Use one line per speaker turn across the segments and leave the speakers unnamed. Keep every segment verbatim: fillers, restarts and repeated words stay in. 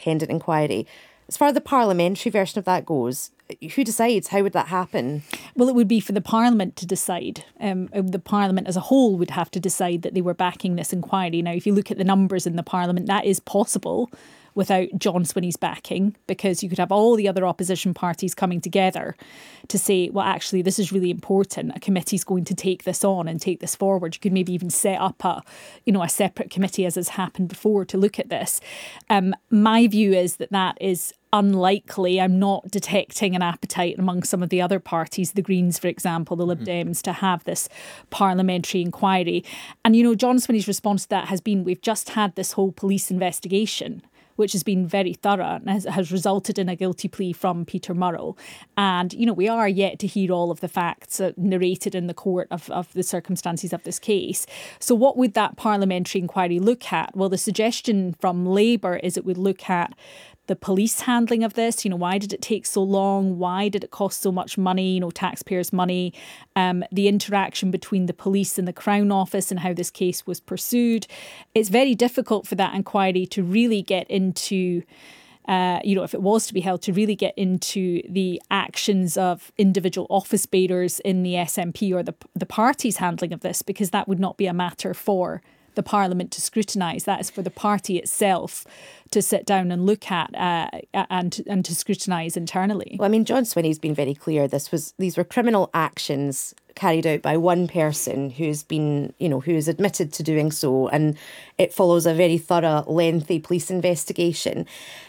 independent inquiry. As far as the parliamentary version of that goes, who decides? How would that happen?
Well, it would be for the Parliament to decide. Um, the Parliament as a whole would have to decide that they were backing this inquiry. Now, if you look at the numbers in the Parliament, that is possible without John Swinney's backing, because you could have all the other opposition parties coming together to say, well, actually, this is really important. A committee's going to take this on and take this forward. You could maybe even set up a, you know, a separate committee, as has happened before, to look at this. Um, my view is that that is unlikely. I'm not detecting an appetite among some of the other parties, the Greens, for example, the Lib Dems, mm-hmm. to have this parliamentary inquiry. And, you know, John Swinney's response to that has been, we've just had this whole police investigation, which has been very thorough and has, has resulted in a guilty plea from Peter Murrell. And, you know, we are yet to hear all of the facts uh, narrated in the court of, of the circumstances of this case. So what would that parliamentary inquiry look at? Well, the suggestion from Labour is it would look at the police handling of this. You know, why did it take so long? Why did it cost so much money, you know, taxpayers' money? Um, the interaction between the police and the Crown Office and how this case was pursued. It's very difficult for that inquiry to really get into, uh, you know, if it was to be held, to really get into the actions of individual office bearers in the S N P or the the party's handling of this, because that would not be a matter for the Parliament to scrutinise. That is for the party itself to sit down and look at uh, and and to scrutinise internally.
Well, I mean, John Swinney's been very clear. This was these were criminal actions carried out by one person who's been, you know, who is admitted to doing so, and it follows a very thorough, lengthy police investigation.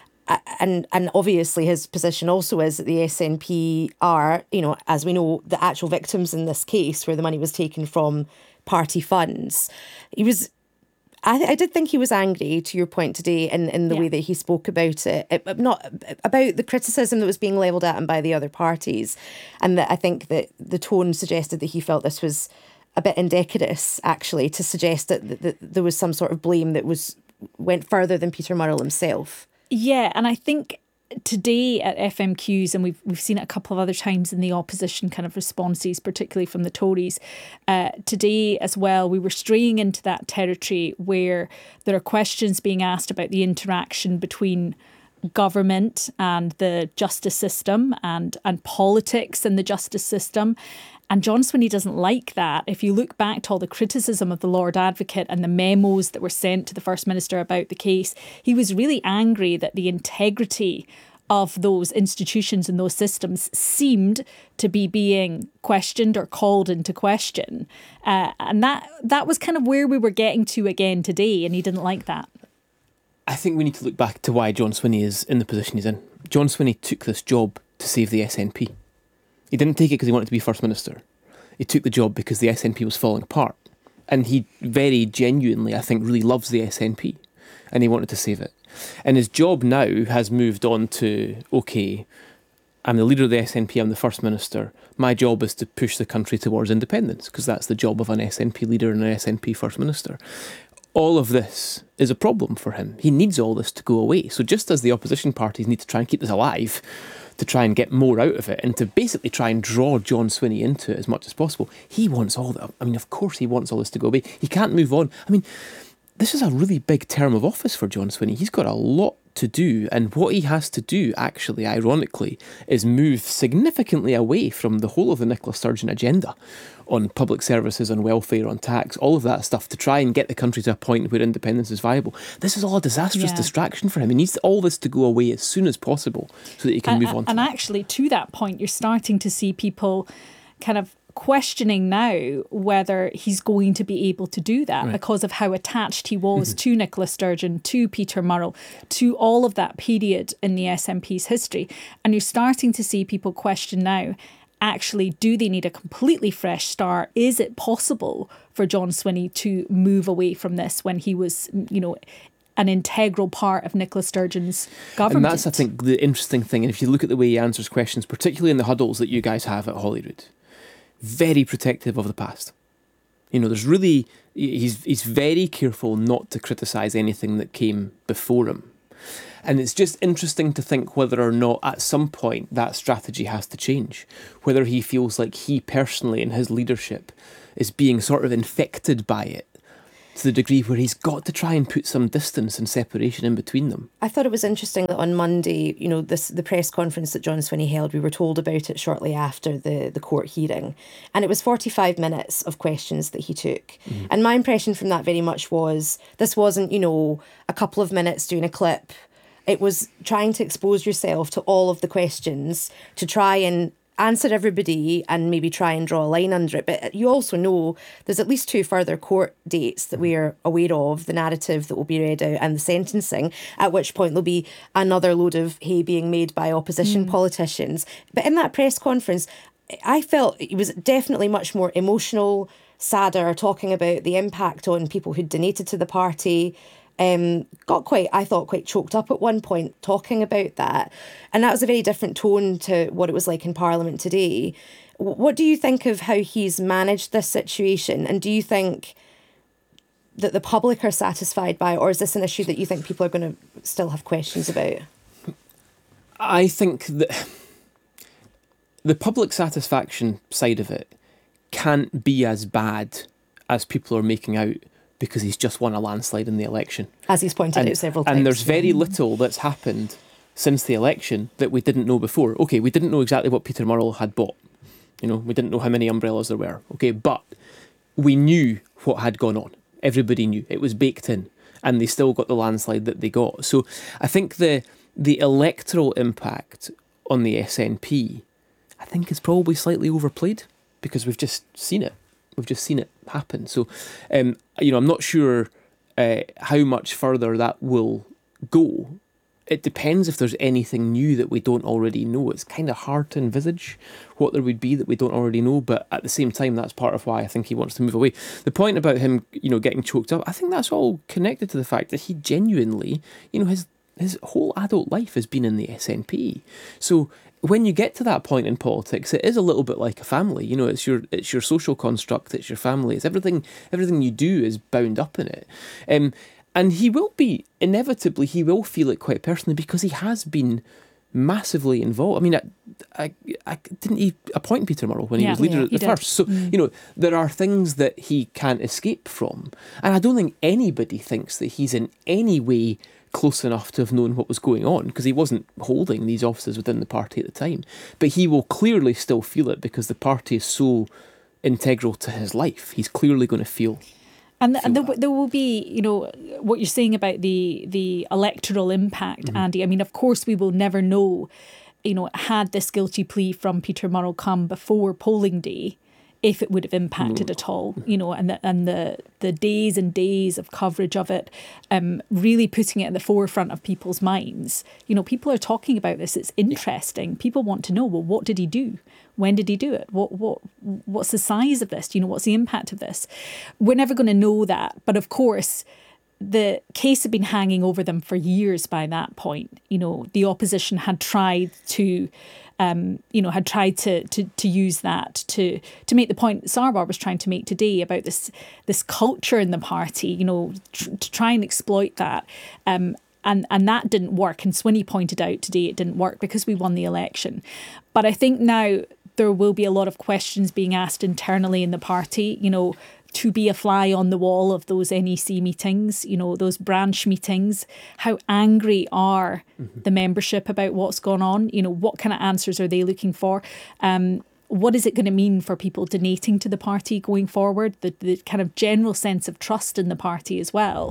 And and obviously his position also is that the S N P are, you know, as we know, the actual victims in this case where the money was taken from party funds. He was, I, I did think he was angry, to your point today, in, in the yeah. way that he spoke about it, it, not about the criticism that was being levelled at him by the other parties. And that I think that the tone suggested that he felt this was a bit indecorous, actually, to suggest that, that, that there was some sort of blame that was went further than Peter Murrell himself.
Yeah, and I think today at F M Qs, and we've we've seen it a couple of other times in the opposition kind of responses, particularly from the Tories, uh, today as well, we were straying into that territory where there are questions being asked about the interaction between government and the justice system and, and politics and the justice system. And John Swinney doesn't like that. If you look back to all the criticism of the Lord Advocate and the memos that were sent to the First Minister about the case, he was really angry that the integrity of those institutions and those systems seemed to be being questioned or called into question. Uh, and that that was kind of where we were getting to again today, and he didn't like that.
I think we need to look back to why John Swinney is in the position he's in. John Swinney took this job to save the S N P. He didn't take it because he wanted to be First Minister. He took the job because the S N P was falling apart. And he very genuinely, I think, really loves the S N P. And he wanted to save it. And his job now has moved on to, OK, I'm the leader of the S N P, I'm the First Minister. My job is to push the country towards independence, because that's the job of an S N P leader and an S N P First Minister. All of this is a problem for him. He needs all this to go away. So just as the opposition parties need to try and keep this alive, to try and get more out of it and to basically try and draw John Swinney into it as much as possible, he wants all that. I mean, of course he wants all this to go away. He can't move on. I mean, this is a really big term of office for John Swinney. He's got a lot to do, and what he has to do, actually, ironically, is move significantly away from the whole of the Nicola Sturgeon agenda on public services, on welfare, on tax, all of that stuff, to try and get the country to a point where independence is viable. This is all a disastrous yeah. distraction for him. He needs all this to go away as soon as possible so that he can
and,
move on to
And
that.
actually, to that point, you're starting to see people kind of questioning now whether he's going to be able to do that right. because of how attached he was to Nicola Sturgeon, to Peter Murrell, to all of that period in the S N P's history. And you're starting to see people question now, actually, do they need a completely fresh start? Is it possible for John Swinney to move away from this when he was, you know, an integral part of Nicola Sturgeon's government?
And that's, I think, the interesting thing. And if you look at the way he answers questions, particularly in the huddles that you guys have at Holyrood, very protective of the past. You know, there's really, he's he's very careful not to criticise anything that came before him. And it's just interesting to think whether or not at some point that strategy has to change. Whether he feels like he personally in his leadership is being sort of infected by it to the degree where he's got to try and put some distance and separation in between them.
I thought it was interesting that on Monday, you know, this the press conference that John Swinney held, we were told about it shortly after the, the court hearing. And it was forty-five minutes of questions that he took. Mm. And my impression from that very much was this wasn't, you know, a couple of minutes doing a clip. It was trying to expose yourself to all of the questions to try and answer everybody and maybe try and draw a line under it. But you also know there's at least two further court dates that we are aware of, the narrative that will be read out and the sentencing, at which point there'll be another load of hay being made by opposition mm. politicians. But in that press conference, I felt it was definitely much more emotional, sadder, talking about the impact on people who donated to the party. Um, got quite, I thought, quite choked up at one point talking about that. And that was a very different tone to what it was like in Parliament today. What do you think of how he's managed this situation? And do you think that the public are satisfied by it? Or is this an issue that you think people are going to still have questions about?
I think that the public satisfaction side of it can't be as bad as people are making out, because he's just won a landslide in the election.
As he's pointed
and,
out several times.
And there's very little that's happened since the election that we didn't know before. OK, we didn't know exactly what Peter Murrell had bought. You know, we didn't know how many umbrellas there were. OK, but we knew what had gone on. Everybody knew. It was baked in. And they still got the landslide that they got. So I think the the electoral impact on the S N P, I think, is probably slightly overplayed, because we've just seen it. We've just seen it happen. So, um, you know, I'm not sure uh, how much further that will go. It depends if there's anything new that we don't already know. It's kind of hard to envisage what there would be that we don't already know. But at the same time, that's part of why I think he wants to move away. The point about him, you know, getting choked up, I think that's all connected to the fact that he genuinely, you know, his his whole adult life has been in the S N P. So when you get to that point in politics, it is a little bit like a family. You know, it's your it's your social construct, it's your family, it's everything. Everything you do is bound up in it. Um, and he will be, inevitably, he will feel it quite personally, because he has been massively involved. I mean, I, I, I didn't he appoint Peter Murrell when he
yeah,
was leader
yeah,
at the
did.
first. So, mm. you know, there are things that he can't escape from. And I don't think anybody thinks that he's in any way close enough to have known what was going on, because he wasn't holding these offices within the party at the time. But he will clearly still feel it, because the party is so integral to his life. He's clearly going to feel
And, and there, there will be, you know, what you're saying about the the electoral impact, mm-hmm. Andy. I mean, of course, we will never know, you know, had this guilty plea from Peter Murrell come before polling day, if it would have impacted mm. at all, you know, and the, and the the days and days of coverage of it, um, really putting it at the forefront of people's minds. You know, people are talking about this. It's interesting. People want to know, well, what did he do? When did he do it? What what what's the size of this? You know, what's the impact of this? We're never going to know that. But of course, the case had been hanging over them for years by that point. You know, the opposition had tried to, um, you know, had tried to to to use that to to make the point Sarwar was trying to make today about this this culture in the party. You know, tr- to try and exploit that. Um, And and that didn't work. And Swinney pointed out today it didn't work because we won the election. But I think now there will be a lot of questions being asked internally in the party, you know, to be a fly on the wall of those N E C meetings, you know, those branch meetings. How angry are mm-hmm. the membership about what's gone on? You know, what kind of answers are they looking for? Um, what is it going to mean for people donating to the party going forward? The, the kind of general sense of trust in the party as well.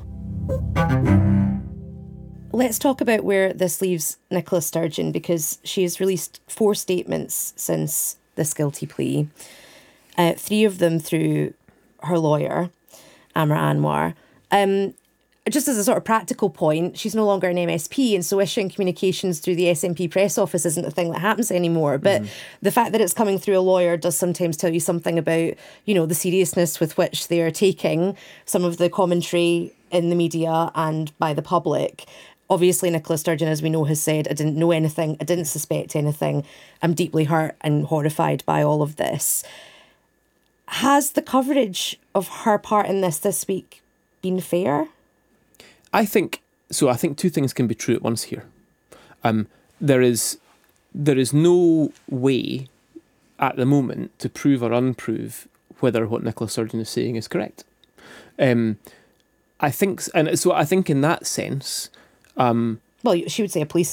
Let's talk about where this leaves Nicola Sturgeon, because she has released four statements since this guilty plea, uh, three of them through her lawyer, Amra Anwar. Um, just as a sort of practical point, she's no longer an M S P, and so issuing communications through the S N P press office isn't a thing that happens anymore. But mm. the fact that it's coming through a lawyer does sometimes tell you something about, you know, the seriousness with which they are taking some of the commentary in the media and by the public. Obviously, Nicola Sturgeon, as we know, has said, I didn't know anything, I didn't suspect anything. I'm deeply hurt and horrified by all of this. Has the coverage of her part in this this week been fair?
I think, so I think two things can be true at once here. Um, there is there is no way at the moment to prove or unprove whether what Nicola Sturgeon is saying is correct. Um, I think, and so I think in that sense, um,
Well, she would say a police